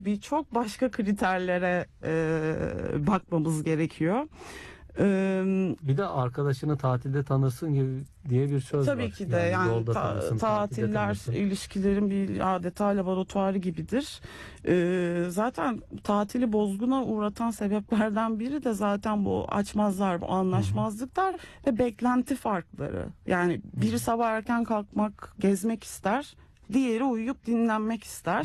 birçok başka kriterlere bakmamız gerekiyor. Bir de arkadaşını tatilde tanırsın gibi diye bir söz var. Tabii ki de yani yolda tanırsın, tatilde tatiller tanırsın. ilişkilerin bir adeta laboratuvarı gibidir. Zaten tatili bozguna uğratan sebeplerden biri de zaten bu açmazlar, bu anlaşmazlıklar ve beklenti farkları. Yani biri sabah erken kalkmak, gezmek ister, diğeri uyuyup dinlenmek ister.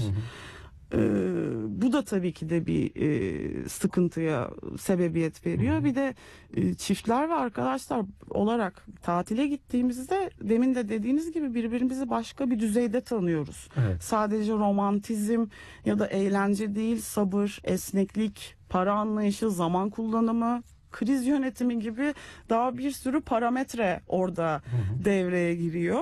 Bu da tabii ki de bir sıkıntıya sebebiyet veriyor. Bir de çiftler ve arkadaşlar olarak tatile gittiğimizde demin de dediğiniz gibi birbirimizi başka bir düzeyde tanıyoruz. Evet. Sadece romantizm ya da eğlence değil, sabır, esneklik, para anlayışı, zaman kullanımı, kriz yönetimi gibi daha bir sürü parametre orada devreye giriyor.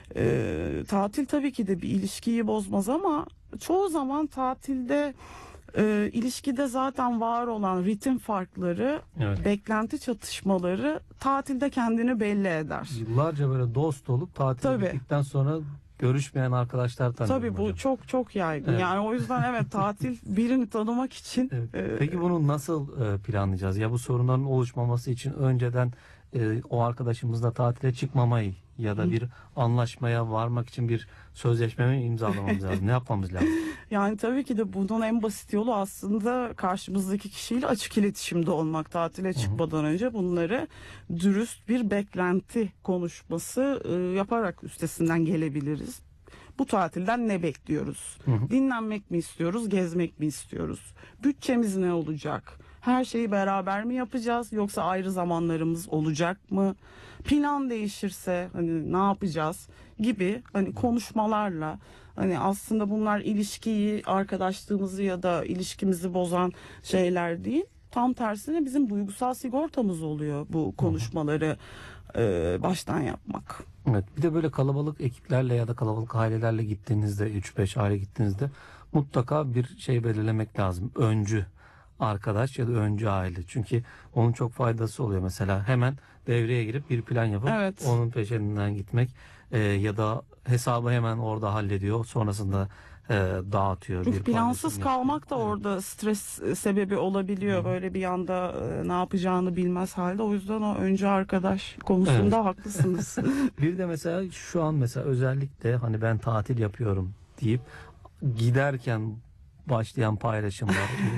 Tatil tabii ki de bir ilişkiyi bozmaz ama çoğu zaman tatilde ilişkide zaten var olan ritim farkları, Evet. beklenti çatışmaları tatilde kendini belli eder. Yıllarca böyle dost olup tatil Tabii. bittikten sonra görüşmeyen arkadaşlar tanıyorum Tabii bu hocam. çok yaygın. Evet. Yani o yüzden evet tatil birini tanımak için Evet. Peki bunu nasıl planlayacağız? Ya bu sorunların oluşmaması için önceden o arkadaşımızla tatile çıkmamayı ya da bir anlaşmaya varmak için bir sözleşme mi imzalamamız lazım? Ne yapmamız lazım? Yani tabii ki de bunun en basit yolu aslında karşımızdaki kişiyle açık iletişimde olmak. Tatile çıkmadan önce bunları dürüst bir beklenti konuşması yaparak üstesinden gelebiliriz. Bu tatilden ne bekliyoruz? Dinlenmek mi istiyoruz, gezmek mi istiyoruz? Bütçemiz ne olacak? Her şeyi beraber mi yapacağız yoksa ayrı zamanlarımız olacak mı? Plan değişirse hani ne yapacağız gibi hani konuşmalarla hani aslında bunlar ilişkiyi, arkadaşlığımızı ya da ilişkimizi bozan şeyler değil. Tam tersine bizim duygusal sigortamız oluyor bu konuşmaları baştan yapmak. Evet. Bir de böyle kalabalık ekiplerle ya da kalabalık ailelerle gittiğinizde 3-5 aile gittiğinizde mutlaka bir şey belirlemek lazım. Öncü arkadaş ya da öncü aile. Çünkü onun çok faydası oluyor. Mesela hemen devreye girip bir plan yapıp Evet. onun peşinden gitmek ya da hesabı hemen orada hallediyor. Sonrasında dağıtıyor. Çünkü bir plansız paylaşım kalmak da yapıyor. orada stres sebebi olabiliyor. Böyle bir anda ne yapacağını bilmez halde. O yüzden o önce arkadaş konusunda haklısınız. Bir de mesela şu an mesela özellikle hani ben tatil yapıyorum deyip giderken başlayan paylaşımlar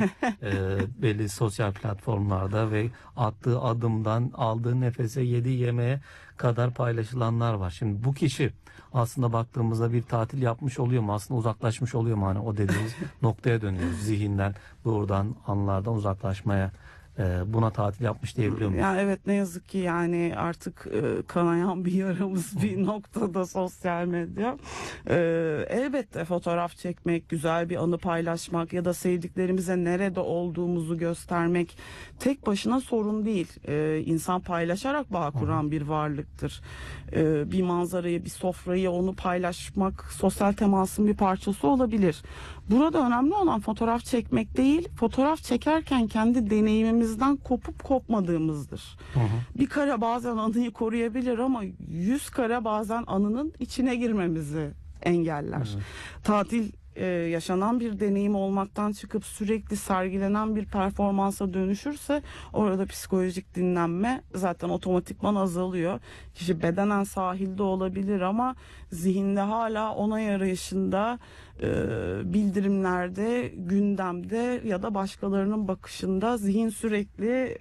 belli sosyal platformlarda ve attığı adımdan aldığı nefese yediği yemeğe kadar paylaşılanlar var. Şimdi bu kişi aslında baktığımızda bir tatil yapmış oluyor mu? Aslında uzaklaşmış oluyor mu? Hani o dediğimiz noktaya dönüyoruz. Zihinden, doğrudan, anlardan uzaklaşmaya. Buna tatil yapmış diyebiliyor muyuz? Yani evet ne yazık ki yani artık kanayan bir yaramız bir noktada sosyal medya. Elbette fotoğraf çekmek, güzel bir anı paylaşmak ya da sevdiklerimize nerede olduğumuzu göstermek tek başına sorun değil. İnsan paylaşarak bağ kuran bir varlıktır. Bir manzarayı, bir sofrayı onu paylaşmak sosyal temasın bir parçası olabilir. Burada önemli olan fotoğraf çekmek değil, fotoğraf çekerken kendi deneyimimizden kopup kopmadığımızdır. Bir kare bazen anıyı koruyabilir ama 100 kare bazen anının içine girmemizi engeller. Tatil yaşanan bir deneyim olmaktan çıkıp sürekli sergilenen bir performansa dönüşürse orada psikolojik dinlenme zaten otomatikman azalıyor. Kişi bedenen sahilde olabilir ama zihinde hala onay arayışında, bildirimlerde, gündemde ya da başkalarının bakışında zihin sürekli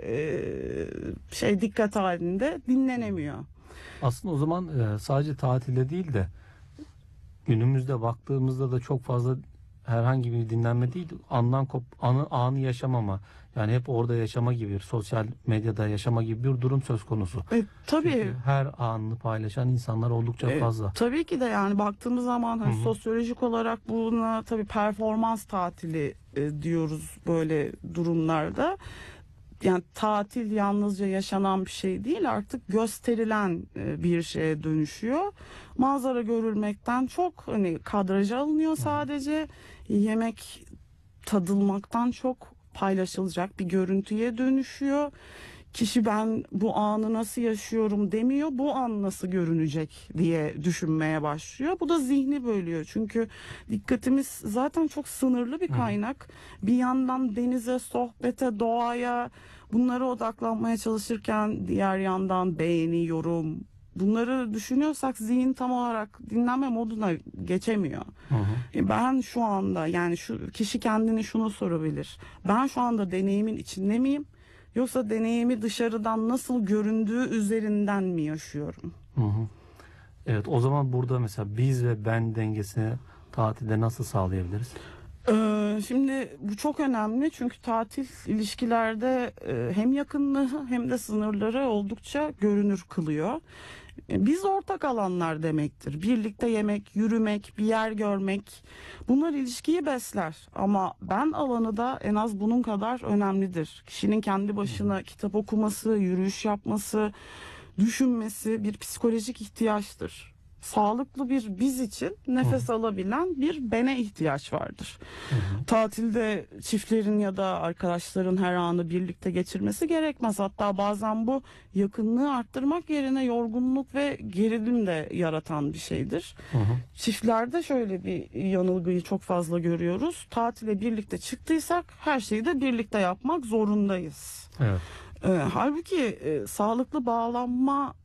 dikkat halinde dinlenemiyor. Aslında o zaman sadece tatilde değil de günümüzde baktığımızda da çok fazla herhangi bir dinlenme değil, anı yaşamama. Yani hep orada yaşama gibi, sosyal medyada yaşama gibi bir durum söz konusu. Tabii. Çünkü her anını paylaşan insanlar oldukça fazla. Tabii ki de yani baktığımız zaman hani sosyolojik olarak buna tabii performans tatili diyoruz böyle durumlarda. Yani tatil yalnızca yaşanan bir şey değil, artık gösterilen bir şeye dönüşüyor. Manzara görülmekten çok hani kadraja alınıyor sadece. Yemek tadılmaktan çok paylaşılacak bir görüntüye dönüşüyor. kişi ben bu anı nasıl yaşıyorum demiyor, bu an nasıl görünecek diye düşünmeye başlıyor. Bu da zihni bölüyor. Çünkü dikkatimiz zaten çok sınırlı bir kaynak. Bir yandan denize, sohbete, doğaya, bunlara odaklanmaya çalışırken diğer yandan beğeni, yorum, bunları düşünüyorsak zihin tam olarak dinlenme moduna geçemiyor. Ben şu anda, yani şu kişi kendini şunu sorabilir: ben şu anda deneyimin içinde miyim? Yoksa deneyimi dışarıdan nasıl göründüğü üzerinden mi yaşıyorum? Hı hı. Evet, o zaman burada mesela biz ve ben dengesini tatilde nasıl sağlayabiliriz? Şimdi bu çok önemli, çünkü tatil ilişkilerde hem yakınlığı hem de sınırları oldukça görünür kılıyor. Biz ortak alanlar demektir. Birlikte yemek, yürümek, bir yer görmek, bunlar ilişkiyi besler. Ama ben alanı da en az bunun kadar önemlidir. Kişinin kendi başına kitap okuması, yürüyüş yapması, düşünmesi bir psikolojik ihtiyaçtır. Sağlıklı bir biz için nefes alabilen bir bene ihtiyaç vardır. Tatilde çiftlerin ya da arkadaşların her anı birlikte geçirmesi gerekmez. Hatta bazen bu yakınlığı arttırmak yerine yorgunluk ve gerilim de yaratan bir şeydir. Çiftlerde şöyle bir yanılgıyı çok fazla görüyoruz: tatile birlikte çıktıysak her şeyi de birlikte yapmak zorundayız. Evet. Halbuki sağlıklı bağlanma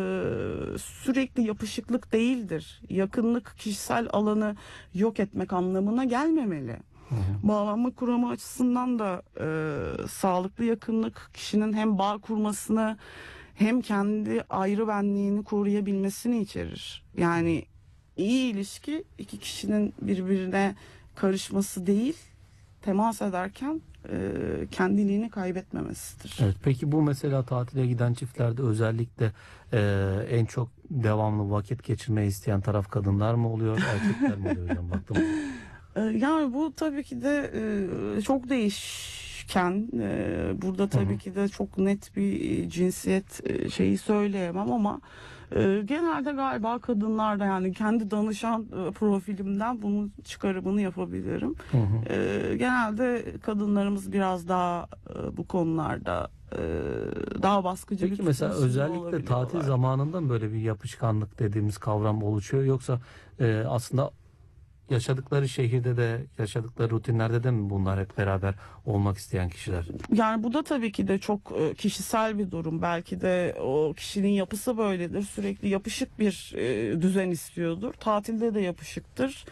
sürekli yapışıklık değildir. Yakınlık kişisel alanı yok etmek anlamına gelmemeli. Bağlanma kuramı açısından da sağlıklı yakınlık kişinin hem bağ kurmasını hem kendi ayrı benliğini koruyabilmesini içerir. Yani iyi ilişki iki kişinin birbirine karışması değil, temas ederken kendiliğini kaybetmemesidir. Evet. Peki bu mesela tatile giden çiftlerde özellikle en çok devamlı vakit geçirmeyi isteyen taraf kadınlar mı oluyor, erkekler mi oluyor hocam? Baktım. Yani bu tabii ki de çok değişken. Burada tabii ki de çok net bir cinsiyet şeyi söyleyemem ama genelde galiba kadınlarda, yani kendi danışan profilimden bunun çıkarımını yapabilirim. Genelde kadınlarımız biraz daha bu konularda daha baskıcı bir Peki mesela tutum içinde özellikle tatil olabiliyorlar. zamanında mı böyle bir yapışkanlık dediğimiz kavram oluşuyor, yoksa aslında yaşadıkları şehirde de, yaşadıkları rutinlerde de mi bunlar hep beraber olmak isteyen kişiler? Yani bu da tabii ki de çok kişisel bir durum. Belki de o kişinin yapısı böyledir. Sürekli yapışık bir düzen istiyordur. Tatilde de yapışıktır.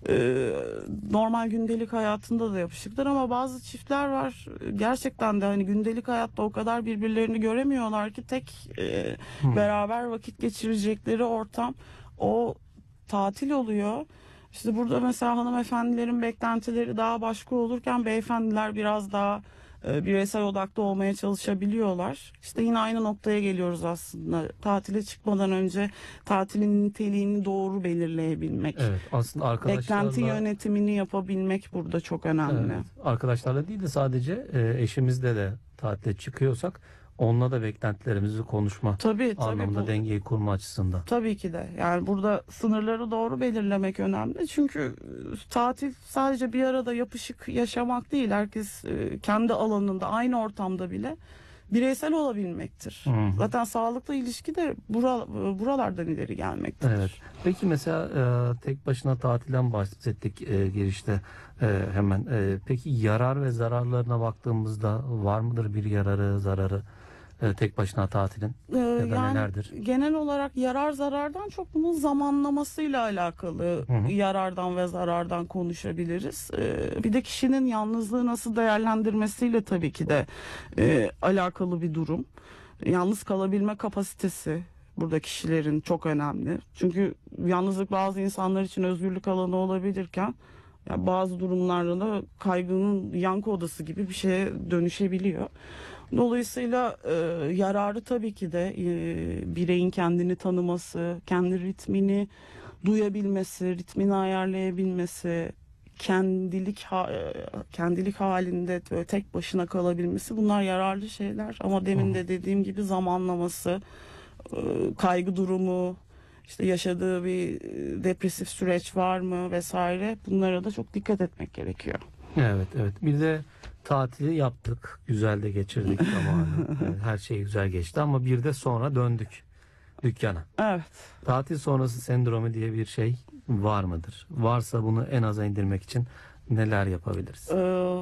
Normal gündelik hayatında da yapışıktır. Ama bazı çiftler var, gerçekten de hani gündelik hayatta o kadar birbirlerini göremiyorlar ki tek beraber vakit geçirecekleri ortam o tatil oluyor. İşte burada mesela hanımefendilerin beklentileri daha başka olurken beyefendiler biraz daha bireysel odaklı olmaya çalışabiliyorlar. İşte yine aynı noktaya geliyoruz aslında. Tatile çıkmadan önce tatilin niteliğini doğru belirleyebilmek. Evet, aslında arkadaşlarla, Beklenti yönetimini yapabilmek burada çok önemli. evet, arkadaşlarla değil de sadece eşimizle de tatile çıkıyorsak onunla da beklentilerimizi konuşma Tabii anlamında bu, dengeyi kurma açısından. tabii ki de. Yani burada sınırları doğru belirlemek önemli. Çünkü tatil sadece bir arada yapışık yaşamak değil. Herkes kendi alanında, aynı ortamda bile bireysel olabilmektir. Zaten sağlıklı ilişki de buralardan ileri gelmektedir. Evet. Peki mesela tek başına tatilden bahsettik girişte hemen. Peki yarar ve zararlarına baktığımızda var mıdır bir yararı, zararı tek başına tatilin? Ya da Yani nelerdir? genel olarak yarar zarardan çok bunun zamanlamasıyla alakalı yarardan ve zarardan konuşabiliriz. Bir de kişinin yalnızlığı nasıl değerlendirmesiyle tabii ki de alakalı bir durum. Yalnız kalabilme kapasitesi burada kişilerin çok önemli. Çünkü yalnızlık bazı insanlar için özgürlük alanı olabilirken yani bazı durumlarda da kaygının yankı odası gibi bir şeye dönüşebiliyor. Dolayısıyla yararı tabii ki de bireyin kendini tanıması, kendi ritmini duyabilmesi, ritmini ayarlayabilmesi, kendilik halinde böyle tek başına kalabilmesi, bunlar yararlı şeyler. Ama demin de dediğim gibi zamanlaması, kaygı durumu, işte yaşadığı bir depresif süreç var mı vesaire, bunlara da çok dikkat etmek gerekiyor. Evet, evet. Bir de tatili yaptık. Güzel de geçirdik zamanı. Her şey güzel geçti ama bir de sonra döndük dükkana. Evet. Tatil sonrası sendromu diye bir şey var mıdır? Varsa bunu en aza indirmek için neler yapabiliriz?